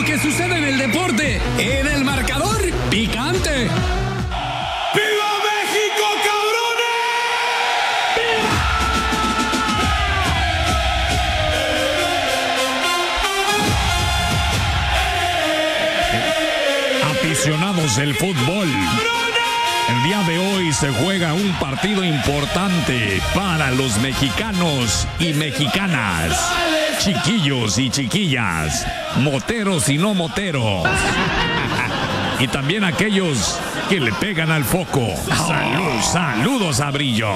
que sucede en el deporte, en el marcador picante. ¡Viva México, cabrones! ¡Viva! Aficionados del fútbol, el día de hoy se juega un partido importante para los mexicanos y mexicanas, chiquillos y chiquillas, moteros y no moteros, y también aquellos que le pegan al foco. Saludos a Brillo.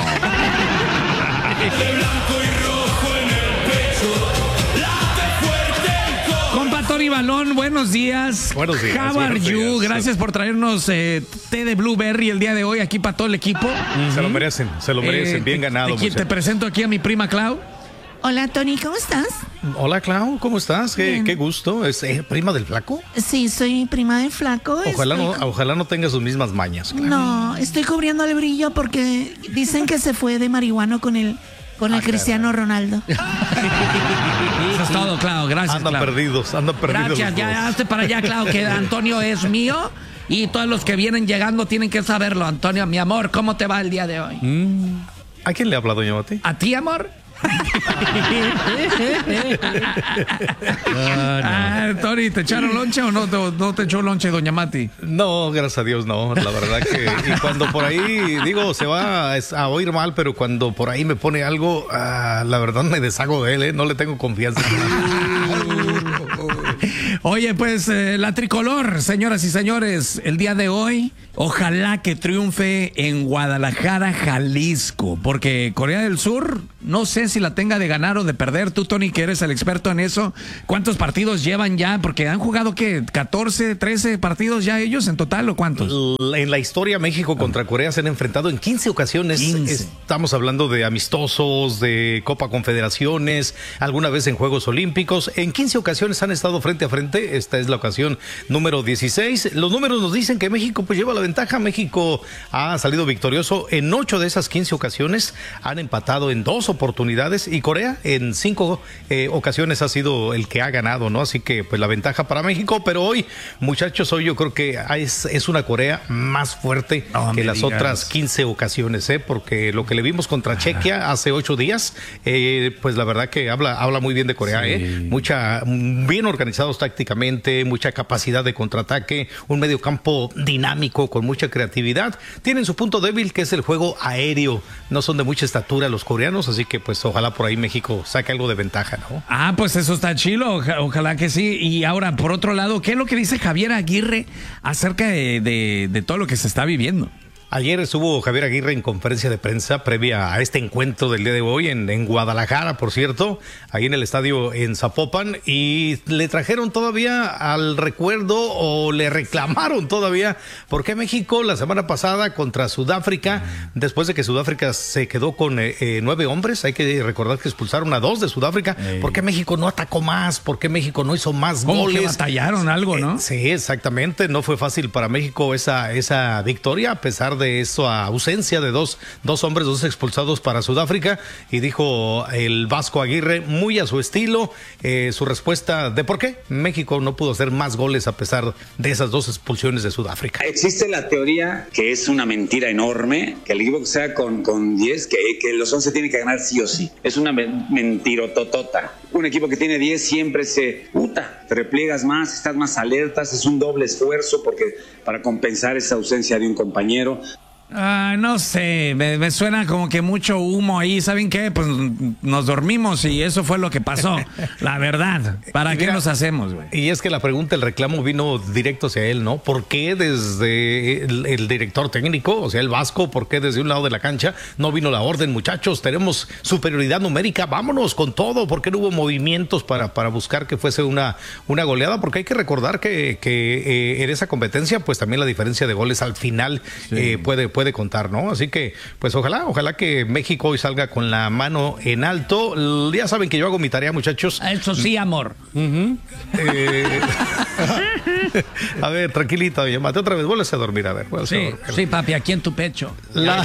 Compa Tony Balón, buenos días. Buenos días. How are you? Gracias por traernos té de Blueberry el día de hoy aquí para todo el equipo. Se lo merecen, bien ganado. Te presento aquí a mi prima Clau. Hola, Tony, ¿cómo estás? Hola, Clau, ¿cómo estás? Qué gusto. ¿Es prima del Flaco? Sí, soy prima del Flaco. Ojalá no tenga sus mismas mañas, Clau. No, estoy cubriendo el Brillo porque dicen que se fue de marihuano con el Cristiano Ronaldo. Eso es todo, Clau. Gracias, Andan Clau. perdidos. Gracias, ya hazte para allá, Clau, que Antonio es mío y todos los que vienen llegando tienen que saberlo. Antonio, mi amor, ¿cómo te va el día de hoy? ¿A quién le habla, doña Mati? ¿A ti, amor? Tony, ¿te echaron lonche o no te echó lonche doña Mati? No, gracias a Dios no, la verdad que y cuando por ahí, digo, se va a oír mal, pero cuando por ahí me pone algo, la verdad me deshago de él, no le tengo confianza. Oye, pues la tricolor, señoras y señores, el día de hoy, ojalá que triunfe en Guadalajara, Jalisco, porque Corea del Sur, no sé si la tenga de ganar o de perder. Tú, Tony, que eres el experto en eso, ¿cuántos partidos llevan ya? Porque han jugado, ¿qué? ¿14, 13 partidos ya ellos en total o cuántos? En la historia, México contra Corea se han enfrentado en 15 ocasiones. 15. Estamos hablando de amistosos, de Copa Confederaciones, alguna vez en Juegos Olímpicos. En 15 ocasiones han estado frente a frente. Esta es la ocasión número 16. Los números nos dicen que México pues lleva la ventaja. México ha salido victorioso en 8 de esas 15 ocasiones. Han empatado en 2 oportunidades y Corea en 5 ocasiones ha sido el que ha ganado, ¿no? Así que pues la ventaja para México. Pero hoy, muchachos, hoy yo creo que es una Corea más fuerte que las otras 15 ocasiones, porque lo que le vimos contra Chequia hace 8 días, pues la verdad que habla muy bien de Corea, sí. Bien organizados tácticamente, mucha capacidad de contraataque, un mediocampo dinámico con mucha creatividad. Tienen su punto débil, que es el juego aéreo. No son de mucha estatura los coreanos, así que pues ojalá por ahí México saque algo de ventaja, ¿no? Pues eso está chilo, ojalá que sí. Y ahora, por otro lado, ¿qué es lo que dice Javier Aguirre acerca de todo lo que se está viviendo? Ayer estuvo Javier Aguirre en conferencia de prensa previa a este encuentro del día de hoy en Guadalajara, por cierto, ahí en el estadio en Zapopan, y le trajeron todavía al recuerdo o le reclamaron todavía por qué México la semana pasada contra Sudáfrica, después de que Sudáfrica se quedó con 9 hombres, hay que recordar que expulsaron a 2 de Sudáfrica, ¿por qué México no atacó más? ¿Por qué México no hizo más goles? Que batallaron algo, ¿no? Sí, exactamente, no fue fácil para México esa victoria, a pesar de eso, a ausencia de dos hombres, 2 expulsados para Sudáfrica, y dijo el Vasco Aguirre, muy a su estilo, su respuesta de por qué México no pudo hacer más goles a pesar de esas 2 expulsiones de Sudáfrica. Existe la teoría, que es una mentira enorme, que el equipo que sea con 10, que los 11 tienen que ganar sí o sí. Es una mentirototota. Un equipo que tiene 10 siempre te repliegas más, estás más alertas, es un doble esfuerzo porque para compensar esa ausencia de un compañero. No sé, me suena como que mucho humo ahí. ¿Saben qué? Pues nos dormimos y eso fue lo que pasó. La verdad, ¿para qué nos hacemos, güey? Y es que la pregunta, el reclamo vino directo hacia él, ¿no? ¿Por qué desde el director técnico, o sea, el Vasco, por qué desde un lado de la cancha no vino la orden? Muchachos, tenemos superioridad numérica, vámonos con todo. ¿Por qué no hubo movimientos para buscar que fuese una goleada? Porque hay que recordar que en esa competencia, pues también la diferencia de goles al final puede puede contar, ¿no? Así que, pues ojalá que México hoy salga con la mano en alto. Ya saben que yo hago mi tarea, muchachos. Eso sí, amor. A ver, tranquilita, doña Mati, otra vez, vuelves a dormir, a ver. Sí, papi, aquí en tu pecho. No,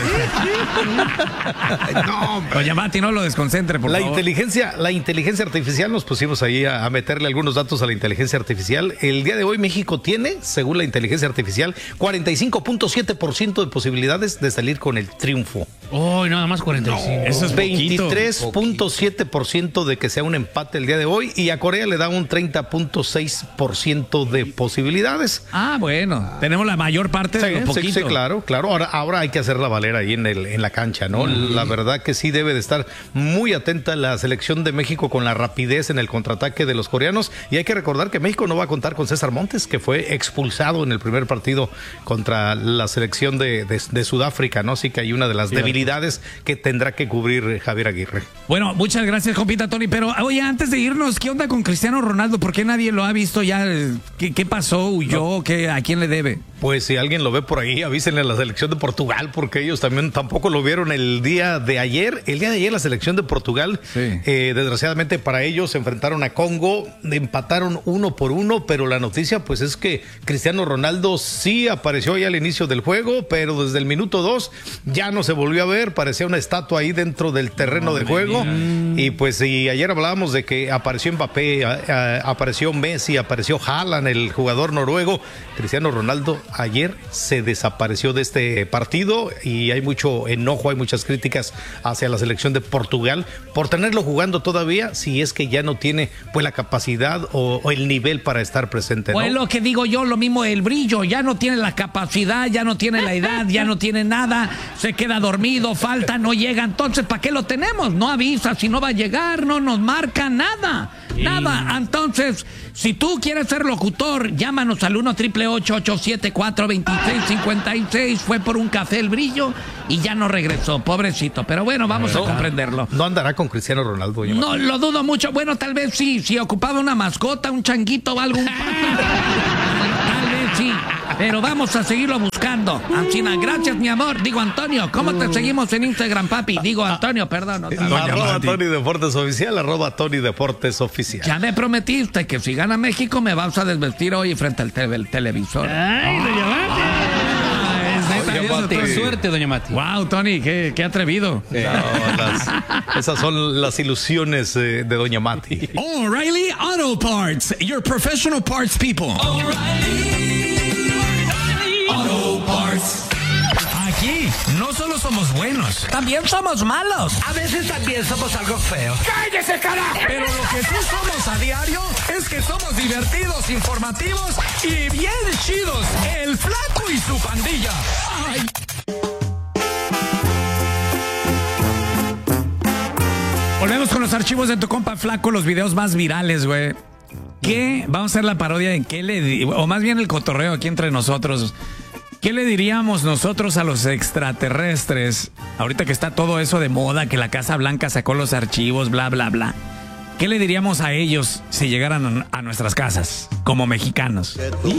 doña Mati, no lo desconcentre, por favor. La inteligencia artificial, nos pusimos ahí a meterle algunos datos a la inteligencia artificial. El día de hoy México tiene, según la inteligencia artificial, 45.7% de posibilidades de salir con el triunfo. Oh, nada más 45. Eso es 23.7% de que sea un empate el día de hoy, y a Corea le da un 30.6% de posibilidades. Ah, bueno, tenemos la mayor parte de lo poquito. Sí, claro. Ahora hay que hacerla valer ahí en la cancha, ¿no? La verdad que sí debe de estar muy atenta la selección de México con la rapidez en el contraataque de los coreanos, y hay que recordar que México no va a contar con César Montes, que fue expulsado en el primer partido contra la selección de Sudáfrica, ¿no? Así que hay una de las debilidades que tendrá que cubrir Javier Aguirre. Bueno, muchas gracias, compita Tony, pero oye, antes de irnos, ¿qué onda con Cristiano Ronaldo? ¿Por qué nadie lo ha visto ya? ¿Qué pasó? ¿Huyó? ¿A quién le debe? Pues si alguien lo ve por ahí, avísenle a la selección de Portugal, porque ellos también tampoco lo vieron el día de ayer. El día de ayer la selección de Portugal, desgraciadamente para ellos, se enfrentaron a Congo, empataron 1-1, pero la noticia pues es que Cristiano Ronaldo sí apareció ya al inicio del juego, pero desde el minuto 2 ya no se volvió a ver, parecía una estatua ahí dentro del terreno de juego. Y pues y ayer hablábamos de que apareció Mbappé, apareció Messi, apareció Haaland, el jugador noruego. Cristiano Ronaldo ayer se desapareció de este partido, y hay mucho enojo, hay muchas críticas hacia la selección de Portugal por tenerlo jugando todavía, si es que ya no tiene pues la capacidad o el nivel para estar presente, ¿no? Pues lo que digo yo, lo mismo el brillo, ya no tiene la capacidad, ya no tiene la edad, ya no tiene nada, se queda dormido, falta, no llega. Entonces, ¿para qué lo tenemos? No avisa si no va a llegar, no nos marca nada. Nada. Entonces, si tú quieres ser locutor, llámanos al 1-888-874-2656. Fue por un café el brillo y ya no regresó, pobrecito. Pero bueno, vamos a comprenderlo. No andará con Cristiano Ronaldo. No, lo dudo mucho. Bueno, tal vez sí, si ocupaba una mascota, un changuito o algo. Tal vez sí. Pero vamos a seguirlo buscando. Ancina, gracias, mi amor. Digo, Antonio, ¿cómo te seguimos en Instagram, papi? Digo, Antonio, perdón. Arroba Tony Deportes Oficial, arroba Tony Deportes Oficial. Ya me prometiste que si gana México me vas a desvestir hoy frente al televisor. ¡Ay, doña Mati! ¡Qué suerte, doña Mati! Wow, Tony, qué atrevido. Esas son las ilusiones de doña Mati. O'Reilly Auto Parts, your professional parts people. Auto Parts. Aquí no solo somos buenos, También somos malos. A veces también somos algo feos. ¡Cállese, carajo! pero lo que sí somos a diario es que somos divertidos, informativos y bien chidos. El Flaco y su pandilla. Ay. Volvemos con los archivos de tu compa Flaco, los videos más virales, güey. ¿Qué? Vamos a hacer la parodia en qué o más bien el cotorreo aquí entre nosotros. ¿Qué le diríamos nosotros a los extraterrestres? Ahorita que está todo eso de moda, que la Casa Blanca sacó los archivos, bla, bla, bla. ¿Qué le diríamos a ellos si llegaran a nuestras casas como mexicanos?